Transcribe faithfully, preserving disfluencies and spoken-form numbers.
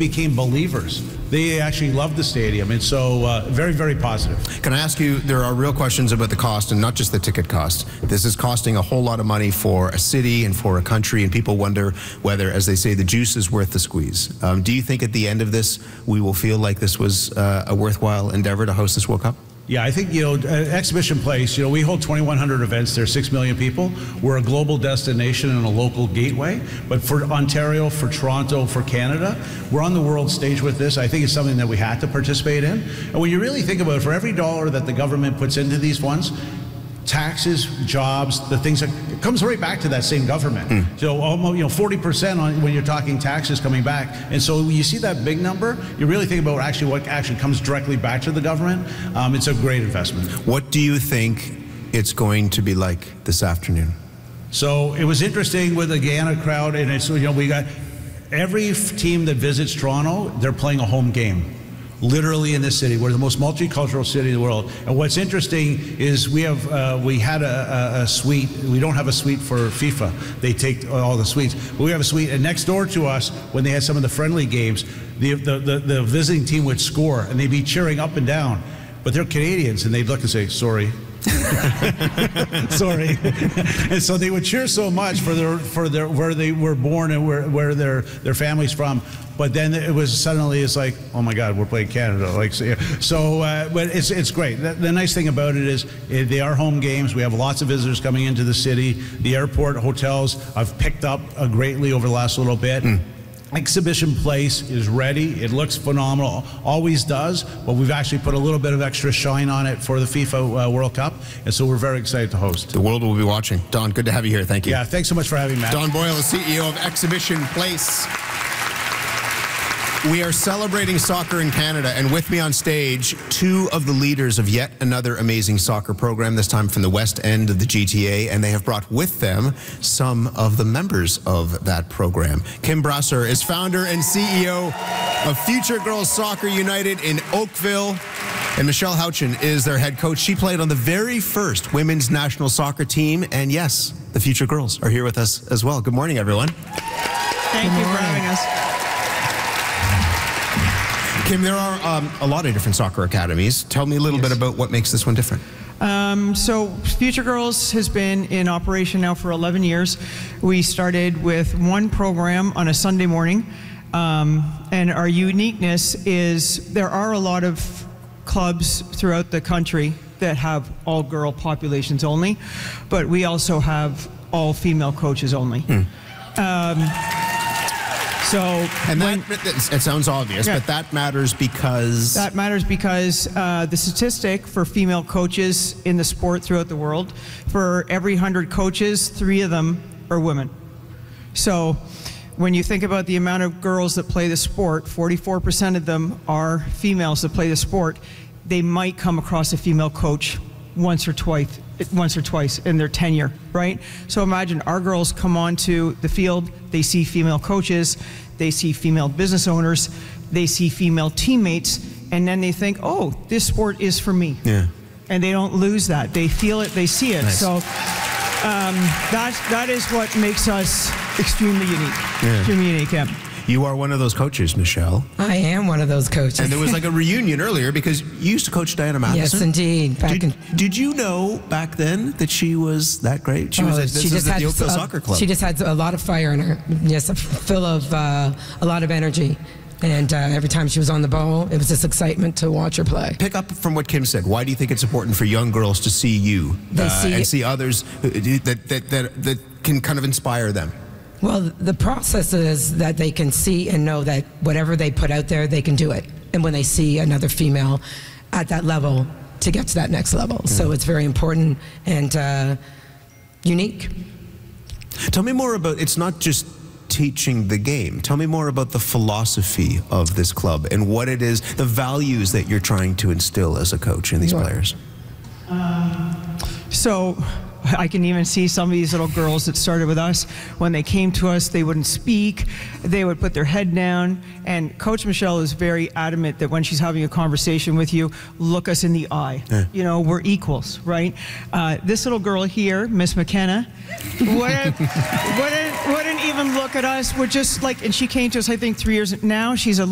became believers. They actually loved the stadium, and so uh, very, very positive. Can I ask you, there are real questions about the cost, and not just the ticket cost. This is costing a whole lot of money for a city and for a country, and people wonder whether, as they say, the juice is worth the squeeze. Um, do you think at the end of this, we will feel like this was uh, a worthwhile endeavor to host this World Cup? Yeah, I think, you know, Exhibition Place, you know, we hold twenty-one hundred events there, six million people. We're a global destination and a local gateway. But for Ontario, for Toronto, for Canada, we're on the world stage with this. I think it's something that we had to participate in. And when you really think about it, for every dollar that the government puts into these funds, taxes, jobs, the things that it comes right back to that same government. Mm. So almost, you know, forty percent on when you're talking taxes coming back. And so you see that big number, you really think about actually what actually comes directly back to the government. Um, it's a great investment. What do you think it's going to be like this afternoon? So it was interesting with the Guyana crowd, and it's, you know, we got every team that visits Toronto, they're playing a home game. Literally in this city. We're the most multicultural city in the world. And what's interesting is we have uh, we had a, a, a suite. We don't have a suite for FIFA. They take all the suites. But we have a suite. And next door to us, when they had some of the friendly games, the the, the, the visiting team would score, and they'd be cheering up and down. But they're Canadians, and they'd look and say, sorry. Sorry. And so they would cheer so much for their for their where they were born and where where their their family's from. But then it was suddenly it's like, oh my God, we're playing Canada. Like so, so uh, but it's it's great. The, the nice thing about it is it, they are home games. We have lots of visitors coming into the city. The airport hotels have picked up uh, greatly over the last little bit. Mm. Exhibition Place is ready. It looks phenomenal, always does, but we've actually put a little bit of extra shine on it for the FIFA uh, World Cup, and so we're very excited to host. The world will be watching. Don, good to have you here. Thank you. Yeah, thanks so much for having me, Matt. Don Boyle, the C E O of Exhibition Place. We are celebrating soccer in Canada, and with me on stage, two of the leaders of yet another amazing soccer program, this time from the west end of the G T A, and they have brought with them some of the members of that program. Kim Brasseur is founder and C E O of Future Girls Soccer United in Oakville, and Michelle Houchin is their head coach. She played on the very first women's national soccer team, and yes, the Future Girls are here with us as well. Good morning, everyone. Thank you for having us. Kim, there are um, a lot of different soccer academies. Tell me a little yes. bit about what makes this one different. Um, so Future Girls has been in operation now for eleven years. We started with one program on a Sunday morning, um, and our uniqueness is there are a lot of clubs throughout the country that have all girl populations only, but we also have all female coaches only. Mm. Um, So, and that, when, it sounds obvious, yeah. but that matters because... That matters because uh, the statistic for female coaches in the sport throughout the world, for every one hundred coaches, three of them are women. So when you think about the amount of girls that play the sport, forty-four percent of them are females that play the sport. They might come across a female coach once or twice, once or twice in their tenure, right? So imagine our girls come onto the field, they see female coaches, they see female business owners, they see female teammates, and then they think, oh, this sport is for me. Yeah. And they don't lose that. They feel it, they see it. Nice. So um, that, that is what makes us extremely unique. Yeah. Extremely unique, yeah. You are one of those coaches, Michelle. I am one of those coaches. And there was like a reunion earlier because you used to coach Diana Matheson. Yes, indeed. Back did, in, did you know back then that she was that great? She oh, was at, this she just at had, the Oakville uh, Soccer Club. She just had a lot of fire in her. Yes, full of uh, a lot of energy. And uh, every time she was on the ball, it was just excitement to watch her play. Pick up from what Kim said. Why do you think it's important for young girls to see you they uh, see and see others that, that, that, that can kind of inspire them? Well, the process is that they can see and know that whatever they put out there, they can do it. And when they see another female at that level, to get to that next level. Mm. So it's very important and uh, unique. Tell me more about, it's not just teaching the game. Tell me more about the philosophy of this club and what it is, the values that you're trying to instill as a coach in these Sure. players. Um, so I can even see some of these little girls that started with us. When they came to us, they wouldn't speak. They would put their head down. And Coach Michelle is very adamant that when she's having a conversation with you, look us in the eye. Yeah. You know, we're equals, right? Uh, this little girl here, Miss McKenna, wouldn't, wouldn't, wouldn't even look at us. We're just like, and she came to us, I think, three years now. She's a